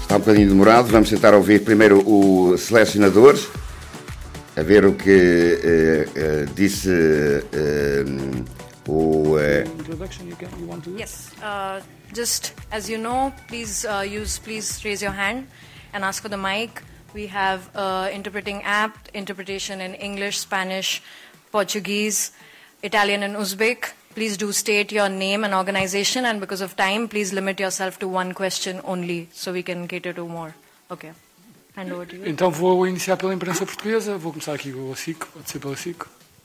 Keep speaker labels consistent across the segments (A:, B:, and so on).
A: Está um bocadinho demorado, vamos tentar ouvir primeiro o selecionador, a ver o que disse o...
B: Yes, just as you know, please raise your hand and ask for the mic. We have interpreting app, interpretation in English, Spanish, Portuguese, Italian and Uzbek. Please do state your name and organization, and because of time, please limit yourself to one question only, so we can cater to more. Okay. Hand over to you.
C: Então vou iniciar pela imprensa portuguesa. Vou começar aqui com a SIC. Pode ser pela SIC.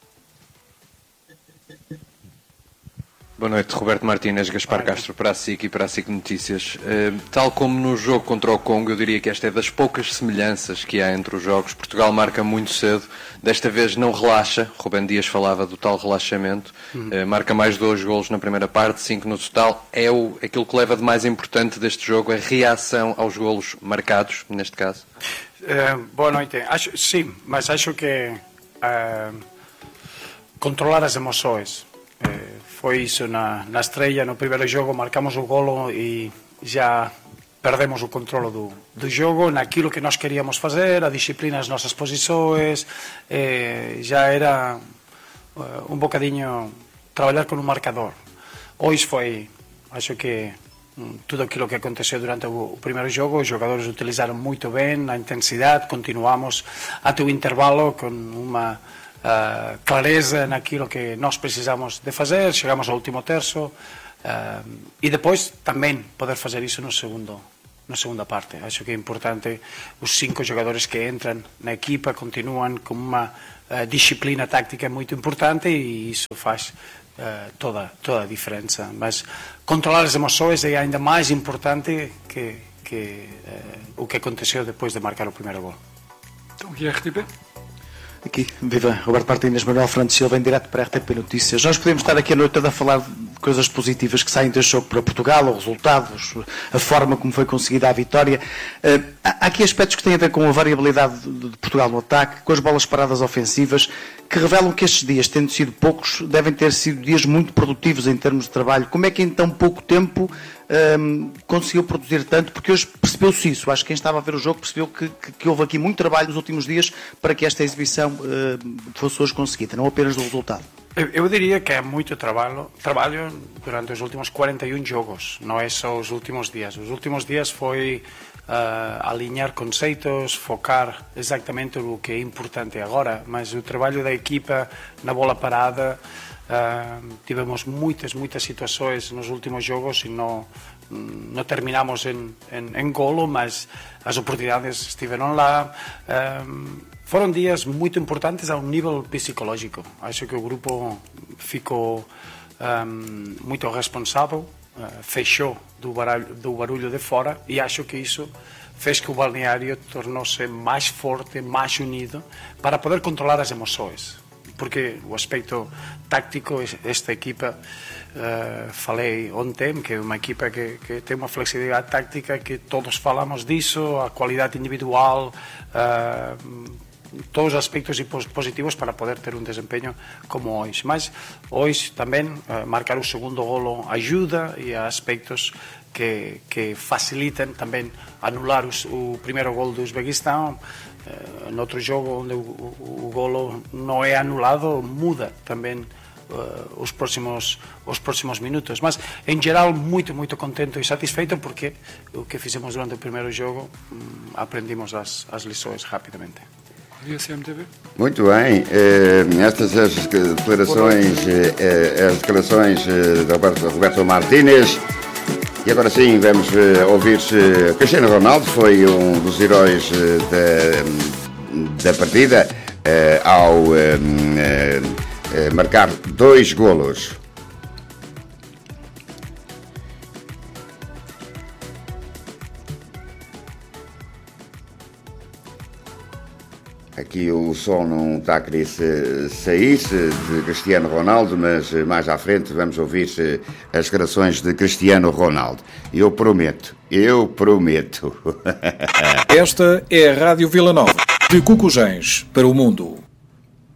D: Boa noite, Roberto Martínez, Gaspar Castro para a SIC e para a SIC Notícias. Tal como no jogo contra o Congo, eu diria que esta é das poucas semelhanças que há entre os jogos. Portugal marca muito cedo, desta vez não relaxa. Rubén Dias falava do tal relaxamento. Marca mais 2 golos na primeira parte, 5 no total. É aquilo que leva de mais importante deste jogo, a reação aos golos marcados, neste caso?
E: Boa noite. Sim, mas acho que controlar as emoções. Foi isso na estreia, no primeiro jogo marcamos o golo e já perdemos o controle do jogo, naquilo que nós queríamos fazer, a disciplina das nossas posições, já era um bocadinho trabalhar com o marcador. Hoje foi, acho que tudo aquilo que aconteceu durante o primeiro jogo, os jogadores utilizaram muito bem a intensidade, continuamos até o intervalo com uma clareza naquilo que nós precisamos de fazer, chegamos ao último terço e depois também poder fazer isso na segunda parte. Acho que é importante os 5 jogadores que entram na equipa continuam com uma disciplina tática muito importante e isso faz toda a diferença. Mas controlar as emoções é ainda mais importante que o que aconteceu depois de marcar o primeiro gol.
C: Então, aqui é RTP.
F: Aqui, viva Roberto Martínez, Manuel Fernandes Silva, em direto para a RTP Notícias. Nós podemos estar aqui a noite toda a falar de coisas positivas que saem deste jogo para Portugal, os resultados, a forma como foi conseguida a vitória. Há aqui aspectos que têm a ver com a variabilidade de Portugal no ataque, com as bolas paradas ofensivas, que revelam que estes dias, tendo sido poucos, devem ter sido dias muito produtivos em termos de trabalho. Como é que em tão pouco tempo conseguiu produzir tanto? Porque hoje percebeu-se isso. Acho que quem estava a ver o jogo percebeu que houve aqui muito trabalho nos últimos dias para que esta exibição fosse hoje conseguida, não apenas do resultado.
E: Eu diria que é muito trabalho durante os últimos 41 jogos, não é só os últimos dias. Os últimos dias foi alinhar conceitos, focar exatamente o que é importante agora, mas o trabalho da equipa na bola parada, tivemos muitas situações nos últimos jogos e não terminamos em golo, mas as oportunidades estiveram lá. Foram dias muito importantes ao nível psicológico. Acho que o grupo ficou muito responsável, fechou do barulho de fora e acho que isso fez que o balneário tornou-se mais forte, mais unido para poder controlar as emoções. Porque o aspecto táctico, esta equipa, falei ontem, que é uma equipa que tem uma flexibilidade táctica, que todos falamos disso, a qualidade individual, todos os aspectos positivos para poder ter um desempenho como hoje. Mas hoje também marcar o segundo golo ajuda e há aspectos que facilitam também anular o primeiro golo do Uzbequistão. No outro jogo onde o golo não é anulado, muda também os próximos minutos. Mas em geral muito contente e satisfeito porque o que fizemos durante o primeiro jogo aprendimos as lições rapidamente.
A: Muito bem, estas as declarações de Roberto Martínez. E agora sim, vamos ouvir Cristiano Ronaldo, foi um dos heróis da partida ao marcar 2 golos. Aqui o som não está a querer sair de Cristiano Ronaldo, mas mais à frente vamos ouvir as declarações de Cristiano Ronaldo. Eu prometo.
G: Esta é a Rádio Vila Nova, de Cucujens para o mundo.